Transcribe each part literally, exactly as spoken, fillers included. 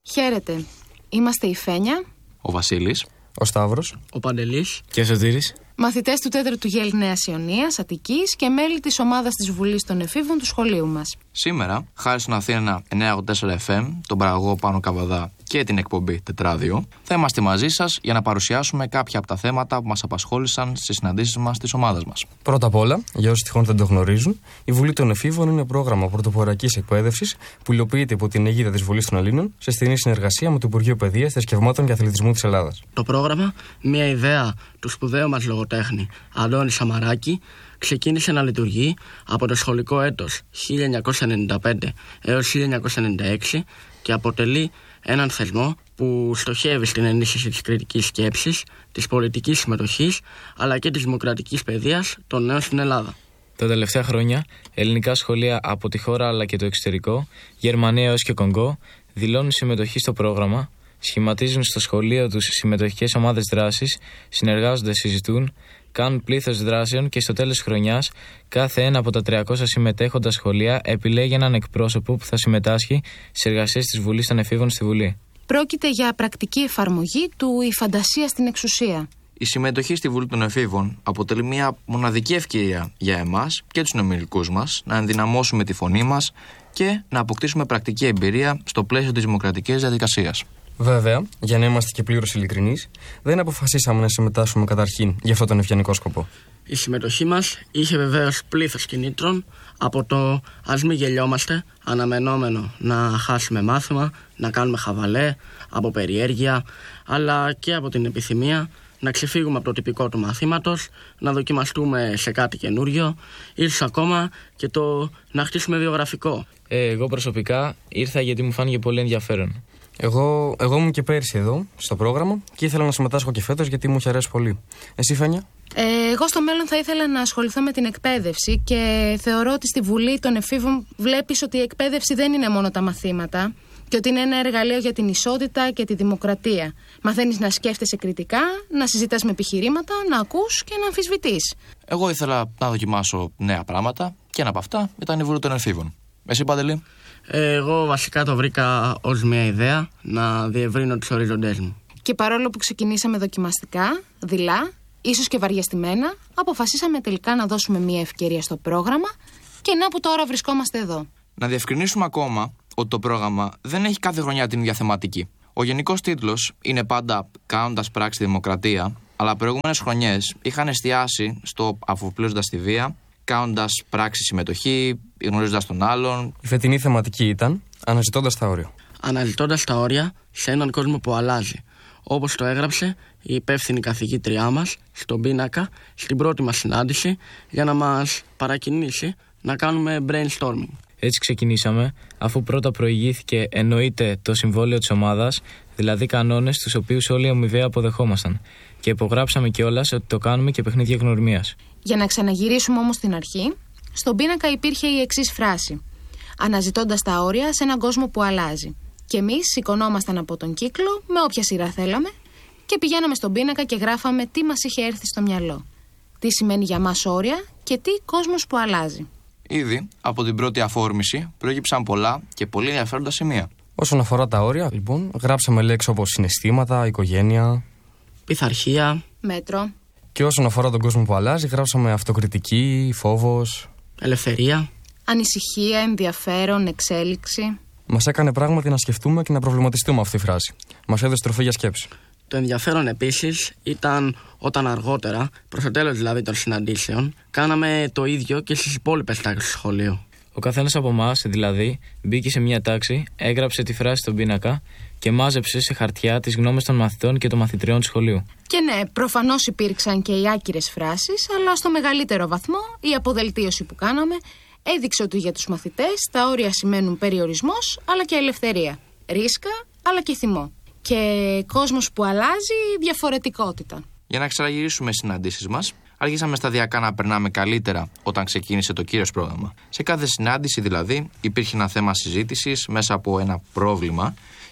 Χαίρετε. Είμαστε η Φένια, ο Βασίλης, ο Σταύρος, ο Παντελής και ο Σωτήρης. Μαθητές του τέταρτου Γέλ Νέας Ιωνίας, Αττικής και μέλη της ομάδας της Βουλής των Εφήβων του σχολείου μας. Σήμερα, χάρη στον Αθήνα εννιακόσια ογδόντα τέσσερα εφ εμ, τον παραγωγό Πάνο Καβαδά και την εκπομπή Τετράδιο, θα είμαστε μαζί σας για να παρουσιάσουμε κάποια από τα θέματα που μας απασχόλησαν στις συναντήσεις μας της ομάδας μας. Πρώτα απ' όλα, για όσοι τυχόν δεν το γνωρίζουν, η Βουλή των Εφήβων είναι πρόγραμμα πρωτοποριακής εκπαίδευσης που υλοποιείται υπό την αιγίδα της Βουλής των Ελλήνων σε στενή συνεργασία με το Υπουργείο Παιδείας, Θρησκευμάτων και Αθλητισμού της Ελλάδας. Το πρόγραμμα, μια ιδέα του σπουδαίου μας λογοτέχνη Αντώνη Σαμαράκη, ξεκίνησε να λειτουργεί από το σχολικό έτος χίλια εννιακόσια ενενήντα πέντε έως χίλια εννιακόσια ενενήντα έξι και αποτελεί έναν θεσμό που στοχεύει στην ενίσχυση της κριτικής σκέψης, της πολιτικής συμμετοχής αλλά και της δημοκρατικής παιδείας των νέων στην Ελλάδα. Τα τελευταία χρόνια, ελληνικά σχολεία από τη χώρα αλλά και το εξωτερικό, Γερμανία έως και Κονγκό, δηλώνουν συμμετοχή στο πρόγραμμα, σχηματίζουν στο σχολείο τους συμμετοχικές ομάδες δράσης, συνεργάζονται, συζητούν, κάνουν πλήθος δράσεων και στο τέλος της χρονιάς κάθε ένα από τα τριακόσια συμμετέχοντα σχολεία επιλέγει έναν εκπρόσωπο που θα συμμετάσχει στις εργασίες της Βουλής των Εφήβων στη Βουλή. Πρόκειται για πρακτική εφαρμογή του «Η φαντασία στην εξουσία». Η συμμετοχή στη Βουλή των Εφήβων αποτελεί μια μοναδική ευκαιρία για εμάς και τους συνομιλικούς μας να ενδυναμώσουμε τη φωνή μας και να αποκτήσουμε πρακτική εμπειρία στο πλαίσιο της δημοκρατικής διαδικασίας. Βέβαια, για να είμαστε και πλήρως ειλικρινείς, δεν αποφασίσαμε να συμμετάσχουμε καταρχήν για αυτόν τον ευγενικό σκοπό. Η συμμετοχή μας είχε βεβαίως πλήθος κινήτρων, από το ας μην γελιόμαστε, αναμενόμενο να χάσουμε μάθημα, να κάνουμε χαβαλέ, από περιέργεια, αλλά και από την επιθυμία να ξεφύγουμε από το τυπικό του μαθήματος, να δοκιμαστούμε σε κάτι καινούριο, ίσως ακόμα και το να χτίσουμε βιογραφικό. Ε, εγώ προσωπικά ήρθα γιατί μου φάνηκε πολύ ενδιαφέρον. Εγώ, εγώ ήμουν και πέρσι εδώ, στο πρόγραμμα, και ήθελα να συμμετάσχω και φέτος γιατί μου είχε αρέσει πολύ. Εσύ, Φένια? Ε, εγώ στο μέλλον θα ήθελα να ασχοληθώ με την εκπαίδευση και θεωρώ ότι στη Βουλή των Εφήβων βλέπεις ότι η εκπαίδευση δεν είναι μόνο τα μαθήματα και ότι είναι ένα εργαλείο για την ισότητα και τη δημοκρατία. Μαθαίνεις να σκέφτεσαι κριτικά, να συζητάς με επιχειρήματα, να ακούς και να αμφισβητείς. Εγώ ήθελα να δοκιμάσω νέα πράγματα και ένα από αυτά ήταν η Βουλή των Εφήβων. Εσύ, Παντελή? Εγώ βασικά το βρήκα ως μια ιδέα να διευρύνω τους οριζοντές μου. Και παρόλο που ξεκινήσαμε δοκιμαστικά, δειλά, ίσως και βαριαστημένα, αποφασίσαμε τελικά να δώσουμε μια ευκαιρία στο πρόγραμμα και να που τώρα βρισκόμαστε εδώ. Να διευκρινίσουμε ακόμα ότι το πρόγραμμα δεν έχει κάθε χρονιά την ίδια θεματική. Ο γενικός τίτλος είναι πάντα «Κάνοντας πράξη δημοκρατία», αλλά προηγούμενες χρονιές είχαν εστιάσει στο «Αφοπλίζοντας τη βία», κάνοντας πράξη συμμετοχή, γνωρίζοντας τον άλλον. Η φετινή θεματική ήταν «Αναζητώντας τα όρια». Αναζητώντας τα όρια σε έναν κόσμο που αλλάζει. Όπως το έγραψε η υπεύθυνη καθηγήτριά μας στον πίνακα στην πρώτη μας συνάντηση για να μας παρακινήσει να κάνουμε brainstorming. Έτσι ξεκινήσαμε, αφού πρώτα προηγήθηκε εννοείται το συμβόλαιο της ομάδας, δηλαδή κανόνες τους οποίους όλοι αμοιβαία αποδεχόμασταν. Και υπογράψαμε κιόλας ότι το κάνουμε και παιχνίδια γνωριμίας. Για να ξαναγυρίσουμε όμως στην αρχή, στον πίνακα υπήρχε η εξής φράση: «Αναζητώντας τα όρια σε έναν κόσμο που αλλάζει». Και εμείς σηκωνόμασταν από τον κύκλο με όποια σειρά θέλαμε και πηγαίναμε στον πίνακα και γράφαμε τι μας είχε έρθει στο μυαλό. Τι σημαίνει για μας όρια και τι κόσμος που αλλάζει. Ήδη από την πρώτη αφόρμηση προέκυψαν πολλά και πολύ ενδιαφέροντα σημεία. Όσον αφορά τα όρια, λοιπόν, γράψαμε λέξεις όπως συναισθήματα, οικογένεια, πειθαρχία, μέτρο. Και όσον αφορά τον κόσμο που αλλάζει, γράψαμε αυτοκριτική, φόβος, ελευθερία, ανησυχία, ενδιαφέρον, εξέλιξη. Μας έκανε πράγματι να σκεφτούμε και να προβληματιστούμε αυτή τη φράση. Μας έδωσε τροφή για σκέψη. Το ενδιαφέρον επίσης ήταν όταν αργότερα, προς το τέλος δηλαδή των συναντήσεων, κάναμε το ίδιο και στις υπόλοιπες τάξεις του σχολείου. Ο καθένας από εμάς, δηλαδή, μπήκε σε μια τάξη, έγραψε τη φράση στον πίνακα και μάζεψε σε χαρτιά τις γνώμες των μαθητών και των μαθητριών του σχολείου. Και ναι, προφανώς υπήρξαν και οι άκυρες φράσεις, αλλά στο μεγαλύτερο βαθμό η αποδελτίωση που κάναμε έδειξε ότι για τους μαθητές τα όρια σημαίνουν περιορισμός αλλά και ελευθερία, ρίσκα αλλά και θυμό. Και κόσμος που αλλάζει, διαφορετικότητα. Για να ξαναγυρίσουμε στις συναντήσεις μας, άρχισαμε σταδιακά να περνάμε καλύτερα όταν ξεκίνησε το κύριος πρόγραμμα. Σε κάθε συνάντηση δηλαδή υπήρχε ένα θέμα συζήτησης μέσα από ένα πρόβλημα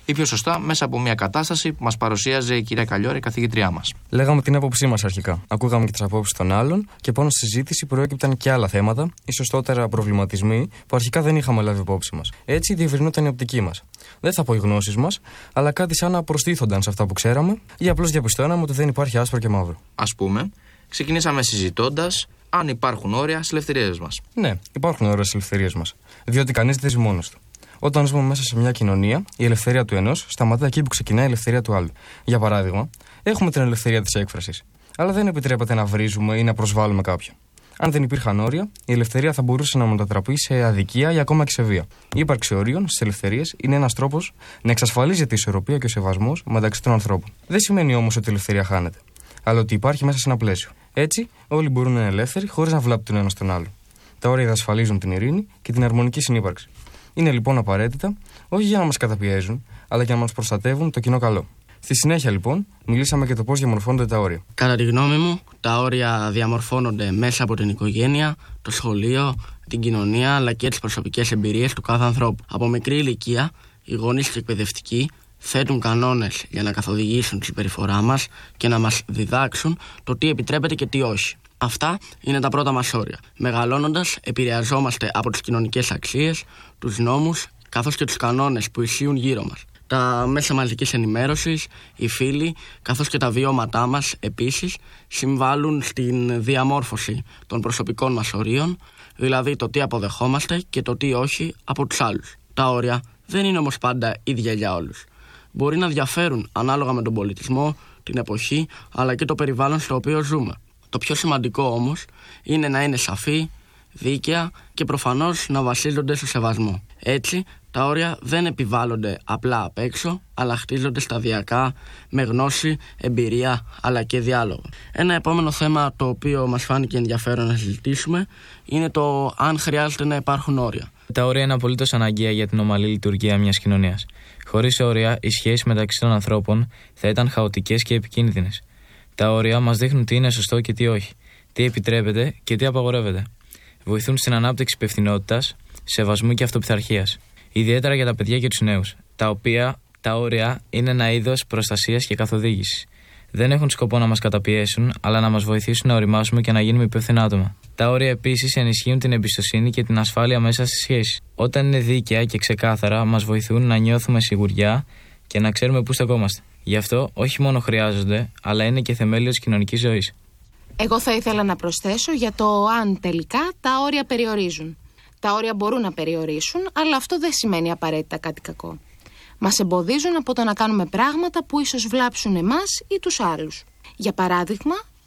ή πιο σωστά μέσα από μια κατάσταση που μας παρουσίαζε η κυρία Καλλιόρη, η καθηγήτριά μας. Λέγαμε την άποψή μας αρχικά. Ακούγαμε και τις απόψεις των άλλων και πάνω στη συζήτηση προέκυπταν και άλλα θέματα ή σωστότερα προβληματισμοί που αρχικά δεν είχαμε λάβει υπόψη μας. Έτσι διευρυνόταν η οπτική μας. Δεν θα πω οι γνώσεις μας, αλλά κάτι σαν να προστίθονταν σε αυτά που ξέραμε ή απλώς διαπιστώναμε ότι δεν υπάρχει άσπρο και μαύρο. Ας πούμε, ξεκινήσαμε συζητώντας αν υπάρχουν όρια στις ελευθερίες μας. Ναι, υπάρχουν όρια στις ελευθερίες μας. Διότι κανείς δεν ζει μόνος του. Όταν ζούμε μέσα σε μια κοινωνία, η ελευθερία του ενός σταματά εκεί που ξεκινάει η ελευθερία του άλλου. Για παράδειγμα, έχουμε την ελευθερία της έκφρασης, αλλά δεν επιτρέπεται να βρίζουμε ή να προσβάλλουμε κάποιον. Αν δεν υπήρχαν όρια, η ελευθερία θα μπορούσε να μετατραπεί σε αδικία ή ακόμα και σε βία. Η ύπαρξη ορίων στις ελευθερίες είναι ένας τρόπος να εξασφαλίζεται η ισορροπία και ο σεβασμός μεταξύ των ανθρώπων. Δεν σημαίνει όμως ότι η ελευθερία χάνεται, αλλά ότι υπάρχει μέσα σε ένα πλαίσιο. Έτσι, όλοι μπορούν να είναι ελεύθεροι χωρίς να βλάπτουν τον ένα στον άλλο. Τα όρια διασφαλίζουν την ειρήνη και την αρμονική συνύπαρξη. Είναι λοιπόν απαραίτητα όχι για να μας καταπιέζουν, αλλά για να μας προστατεύουν το κοινό καλό. Στη συνέχεια, λοιπόν, μιλήσαμε για το πώς διαμορφώνονται τα όρια. Κατά τη γνώμη μου, τα όρια διαμορφώνονται μέσα από την οικογένεια, το σχολείο, την κοινωνία αλλά και τις προσωπικές εμπειρίες του κάθε ανθρώπου. Από μικρή ηλικία, οι γονείς και οι εκπαιδευτικοί θέτουν κανόνες για να καθοδηγήσουν τη συμπεριφορά μας και να μας διδάξουν το τι επιτρέπεται και τι όχι. Αυτά είναι τα πρώτα μας όρια. Μεγαλώνοντας, επηρεαζόμαστε από τις κοινωνικές αξίες, τους νόμους καθώς και τους κανόνες που ισχύουν γύρω μας. Τα μέσα μαζικής ενημέρωσης, οι φίλοι, καθώς και τα βιώματά μας επίσης συμβάλλουν στην διαμόρφωση των προσωπικών μας ορίων, δηλαδή το τι αποδεχόμαστε και το τι όχι από τους άλλους. Τα όρια δεν είναι όμως πάντα ίδια για όλους. Μπορεί να διαφέρουν ανάλογα με τον πολιτισμό, την εποχή, αλλά και το περιβάλλον στο οποίο ζούμε. Το πιο σημαντικό όμως είναι να είναι σαφή, δίκαια και προφανώς να βασίζονται στο σεβασμό. Έτσι, τα όρια δεν επιβάλλονται απλά απ' έξω, αλλά χτίζονται σταδιακά με γνώση, εμπειρία αλλά και διάλογο. Ένα επόμενο θέμα το οποίο μας φάνηκε ενδιαφέρον να συζητήσουμε είναι το αν χρειάζεται να υπάρχουν όρια. Τα όρια είναι απολύτως αναγκαία για την ομαλή λειτουργία μιας κοινωνίας. Χωρίς όρια, οι σχέσεις μεταξύ των ανθρώπων θα ήταν χαοτικές και επικίνδυνες. Τα όρια μας δείχνουν τι είναι σωστό και τι όχι, τι επιτρέπεται και τι απαγορεύεται. Βοηθούν στην ανάπτυξη υπευθυνότητας, σεβασμού και αυτοπιθαρχίας. Ιδιαίτερα για τα παιδιά και τους νέους, τα οποία τα όρια είναι ένα είδος προστασίας και καθοδήγησης. Δεν έχουν σκοπό να μας καταπιέσουν, αλλά να μας βοηθήσουν να οριμάσουμε και να γίνουμε υπεύθυνα άτομα. Τα όρια επίσης ενισχύουν την εμπιστοσύνη και την ασφάλεια μέσα στη σχέση. Όταν είναι δίκαια και ξεκάθαρα, μας βοηθούν να νιώθουμε σιγουριά και να ξέρουμε πού στεκόμαστε. Γι' αυτό όχι μόνο χρειάζονται, αλλά είναι και θεμέλιο της κοινωνικής ζωής. Εγώ θα ήθελα να προσθέσω για το αν τελικά τα όρια περιορίζουν. Τα όρια μπορούν να περιορίσουν, αλλά αυτό δεν σημαίνει απαραίτητα κάτι κακό. Μας εμποδίζουν από το να κάνουμε πράγματα που ίσως βλάψουν εμάς ή τους άλλους. Για παράδειγμα,